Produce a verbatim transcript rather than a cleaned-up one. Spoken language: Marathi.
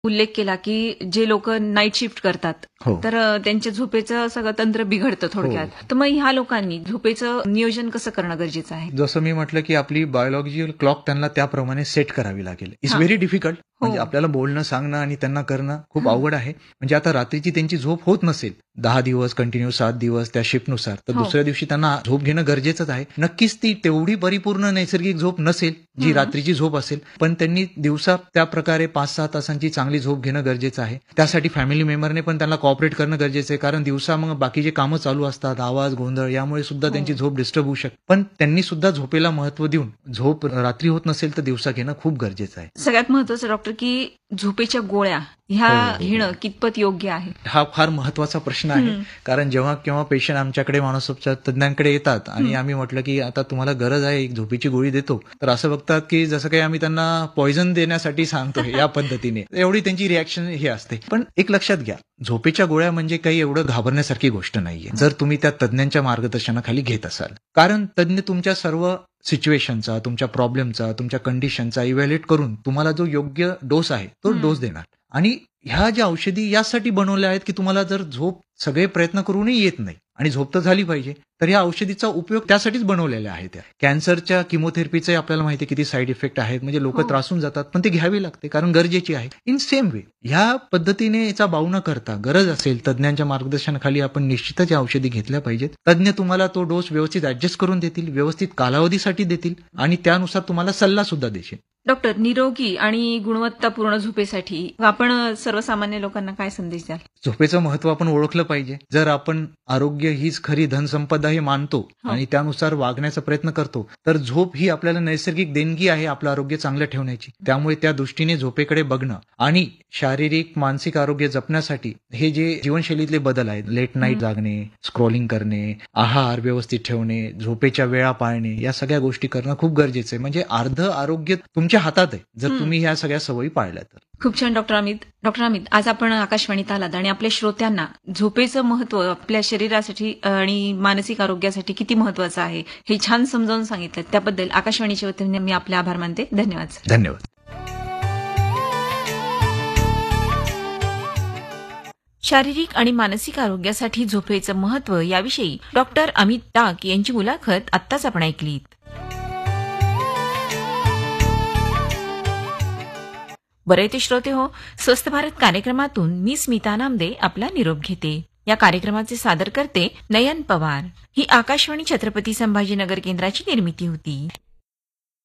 उल्लेख केला की जे लोक नाईट शिफ्ट करतात हो. तर अ, त्यांच्या झोपेचं सगळं तंत्र बिघडतं थोडक्यात. तर मग ह्या लोकांनी झोपेचं नियोजन कसं करणं गरजेचं आहे? जसं मी म्हटलं की आपली बायोलॉजिकल क्लॉक त्यांना त्याप्रमाणे सेट करावी लागेल. इट्स हा. Very difficult. हो. म्हणजे आपल्याला बोलणं सांगणं आणि त्यांना करणं खूप हा. अवघड आहे. म्हणजे आता रात्रीची त्यांची झोप होत नसेल दहा दिवस कंटिन्यू सात दिवस त्या शिफ्टनुसार, तर हो. दुसऱ्या दिवशी त्यांना झोप घेणं गरजेचंच आहे. नक्कीच ती तेवढी परिपूर्ण नैसर्गिक झोप नसेल जी हम्म. रात्रीची झोप असेल, पण त्यांनी दिवसा त्या प्रकारे पाच सहा तासांची चांगली झोप घेणं गरजेचं आहे. त्यासाठी फॅमिली मेंबरने पण त्यांना कॉपरेट करणं गरजेचं आहे, कारण दिवसा मग बाकीचे कामं चालू असतात, आवाज गोंधळ यामुळे सुद्धा हो. त्यांची झोप डिस्टर्ब होऊ शकते. पण त्यांनी सुद्धा झोपेला महत्व देऊन झोप रात्री होत नसेल तर दिवसा घेणं खूप गरजेचं आहे. सगळ्यात महत्वाचं डॉक्टर की झोपेच्या गोळ्या ह्या हो. घेणं कितपत योग्य आहे? हा फार महत्वाचा प्रश्न आहे. हम्म. कारण जेव्हा केव्हा पेशंट आमच्याकडे मानसोपचार तज्ञांकडे येतात आणि हम्म. आम्ही म्हटलं की आता तुम्हाला गरज आहे एक झोपेची गोळी देतो, तर असं बघतात की जसं काही आम्ही त्यांना पॉइझन देण्यासाठी सांगतोय या पद्धतीने. एवढी त्यांची रिॲक्शन हे असते. पण एक लक्षात घ्या, झोपेच्या गोळ्या म्हणजे काही एवढं घाबरण्यासारखी गोष्ट नाहीये, जर तुम्ही त्या तज्ञांच्या मार्गदर्शनाखाली घेत असाल. कारण तज्ञ तुमच्या सर्व सिच्युएशनचा, तुमच्या प्रॉब्लेमचा, तुमच्या कंडिशनचा इव्हॅल्युएट करून तुम्हाला जो योग्य डोस आहे तो हम्म. डोस देणार. आणि ह्या ज्या औषधी यासाठी बनवल्या आहेत की तुम्हाला जर झोप सगळे प्रयत्न करूनही येत नाही आणि झोप तर झाली पाहिजे, तर या औषधीचा उपयोग त्यासाठीच बनवलेल्या आहेत. त्या कॅन्सरच्या किमोथेरपीचे आपल्याला माहिती आहे किती साईड इफेक्ट आहेत, म्हणजे लोक हो. त्रासून जातात, पण ते घ्यावी लागते कारण गरजेची आहे. इन सेम वे ह्या पद्धतीने याचा बाऊ न करता गरज असेल तज्ञांच्या मार्गदर्शनाखाली आपण निश्चितच या औषधी घेतल्या पाहिजेत. तज्ञ तुम्हाला तो डोस व्यवस्थित ऍडजस्ट करून देतील, व्यवस्थित कालावधीसाठी देतील आणि त्यानुसार तुम्हाला सल्ला सुद्धा देतील. डॉक्टर, निरोगी आणि गुणवत्तापूर्ण झोपेसाठी आपण सर्वसामान्य लोकांना काय संदेश द्याल? झोपेचं महत्व आपण ओळखलं पाहिजे. जर आपण आरोग्य हीच खरी धनसंपदा हे मानतो हो. आणि त्यानुसार वागण्याचा प्रयत्न करतो, तर झोप ही आपल्याला नैसर्गिक देणगी आहे आपलं आरोग्य चांगलं ठेवण्याची. त्यामुळे त्या दृष्टीने झोपेकडे बघणं आणि शारीरिक मानसिक आरोग्य जपण्यासाठी हे जे जीवनशैलीतले बदल आहेत, लेट नाईट हम्म. जागणे, स्क्रोलिंग करणे, आहार व्यवस्थित ठेवणे, झोपेच्या वेळा पाळणे, या सगळ्या गोष्टी करणं खूप गरजेचं आहे. म्हणजे अर्ध आरोग्य तुमच्या हातात आहे जर हम्म. तुम्ही ह्या सगळ्या सवयी पाळल्या तर. खूप छान डॉक्टर अमित. डॉक्टर अमित, आज आपण आकाशवाणीत आलात आणि आपल्या श्रोत्यांना झोपेचं महत्व आपल्या शरीरासाठी आणि मानसिक आरोग्यासाठी किती महत्वाचं आहे हे छान समजावून सांगितलं. त्याबद्दल आकाशवाणीच्या वतीने मी आपले आभार मानते. धन्यवाद. धन्यवाद. शारीरिक आणि मानसिक आरोग्यासाठी झोपेचं महत्व याविषयी डॉक्टर अमित टाक यांची मुलाखत आत्ताच आपण ऐकलीत. बरे ते श्रोते हो, स्वस्थ भारत कार्यक्रमातून मी स्मिता नामदे आपला निरोप घेते. या कार्यक्रमाचे सादर करते नयन पवार. ही आकाशवाणी छत्रपती संभाजीनगर केंद्राची निर्मिती होती.